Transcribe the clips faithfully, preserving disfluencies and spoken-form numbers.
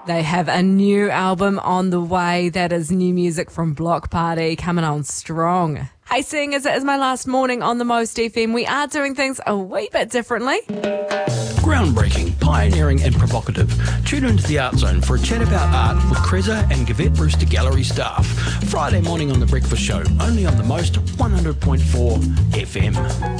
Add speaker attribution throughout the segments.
Speaker 1: They have a new album on the way. That is new music from Block Party coming on strong. Hey, seeing as it is my last morning on the Most F M, we are doing things a wee bit differently.
Speaker 2: Groundbreaking, pioneering and provocative. Tune into the Art Zone for a chat about art with Kreza and Gavette Brewster Gallery staff. Friday morning on The Breakfast Show, only on the Most one hundred point four F M.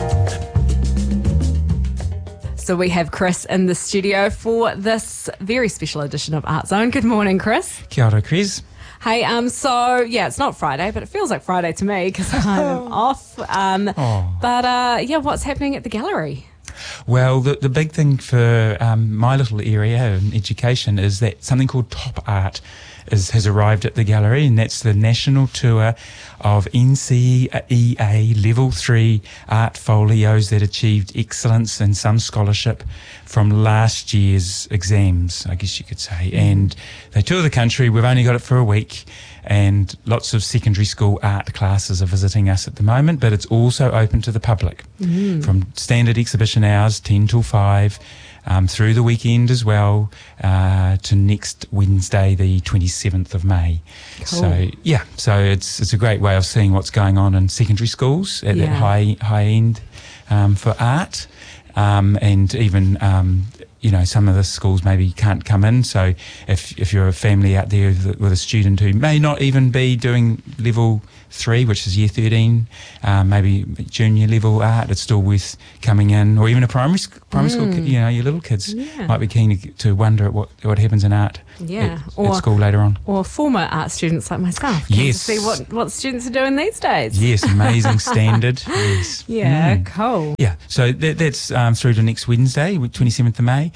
Speaker 1: So we have Chris in the studio for this very special edition of Art Zone. Good morning, Chris.
Speaker 3: Kia ora, Chris.
Speaker 1: Hey, um, so yeah, it's not Friday, but it feels like Friday to me because I'm off. Um,
Speaker 3: oh.
Speaker 1: But uh, yeah, what's happening at the gallery?
Speaker 3: Well, the, the big thing for um, my little area in education is that something called Top Art is, has arrived at the gallery, and that's the national tour of N C E A Level three art folios that achieved excellence and some scholarship from last year's exams, I guess you could say. And they tour the country. We've only got it for a week, and lots of secondary school art classes are visiting us at the moment, but it's also open to the public mm. from standard exhibition hours, ten till five, um, through the weekend as well, uh, to next Wednesday, the twenty-seventh of May. Cool. So, yeah, so it's it's a great way of seeing what's going on in secondary schools at yeah. that high, high end um, for art. Um, and even, um, you know, some of the schools maybe can't come in. So if if you're a family out there with, with a student who may not even be doing level three, which is year thirteen, um, maybe junior level art, it's still worth coming in. Or even a primary sc- primary mm. school, you know, your little kids yeah. might be keen to, to wonder at what, what happens in art
Speaker 1: yeah.
Speaker 3: at,
Speaker 1: or,
Speaker 3: at school later on.
Speaker 1: Or former art students like myself.
Speaker 3: Yes.
Speaker 1: To see what, what students are doing these days.
Speaker 3: Yes, amazing standard. Yes.
Speaker 1: Yeah,
Speaker 3: mm.
Speaker 1: cool.
Speaker 3: Yeah, so that, that's um, through to next Wednesday, twenty-seventh of May.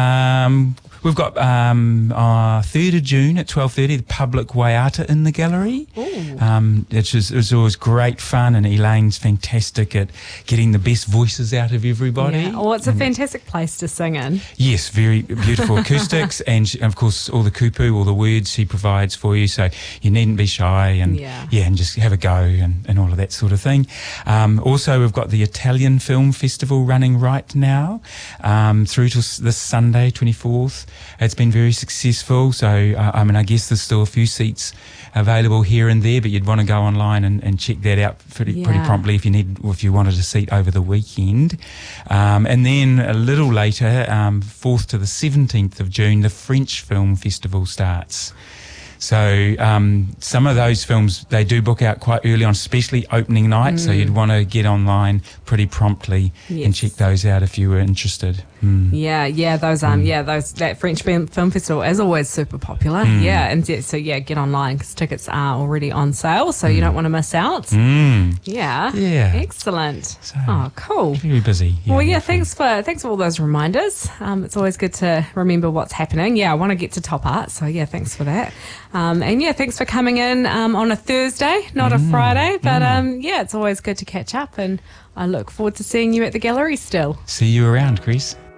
Speaker 3: Um, we've got um, uh, third of June at twelve thirty, the Public Waiata in the gallery. Um, it's, just, it's always great fun, and Elaine's fantastic at getting the best voices out of everybody.
Speaker 1: Yeah. Oh, it's a fantastic place to sing in.
Speaker 3: Yes, very beautiful acoustics, and she, of course all the kupu, all the words she provides for you, so you needn't be shy, and
Speaker 1: yeah,
Speaker 3: yeah and just have a go and, and all of that sort of thing. Um, also, we've got the Italian Film Festival running right now um, through to this Sunday, twenty-fourth. It's been very successful, so uh, I mean, I guess there's still a few seats available here and there, but you'd want to go online and, and check that out pretty,
Speaker 1: yeah.
Speaker 3: pretty promptly if you need, if you wanted a seat over the weekend. Um, and then a little later, um, fourth to the seventeenth of June, the French Film Festival starts. So um, some of those films, they do book out quite early on, especially opening night, mm. so you'd want to get online pretty promptly yes. and check those out if you were interested. Mm.
Speaker 1: Yeah, yeah, those um,
Speaker 3: mm.
Speaker 1: yeah, those that French Film Festival is always super popular.
Speaker 3: Mm.
Speaker 1: Yeah, and so yeah, get online because tickets are already on sale, so mm. you don't want to miss out.
Speaker 3: Mm.
Speaker 1: Yeah,
Speaker 3: yeah,
Speaker 1: excellent.
Speaker 3: So,
Speaker 1: oh, cool.
Speaker 3: Very busy.
Speaker 1: Yeah, well, yeah, thanks for thanks for all those reminders. Um, it's always good to remember what's happening. Yeah, I want to get to Top Art, so yeah, thanks for that. Um, and yeah, thanks for coming in um, on a Thursday, not mm. a Friday, but mm. um, yeah, it's always good to catch up, and I look forward to seeing you at the gallery still.
Speaker 3: See you around, Chris.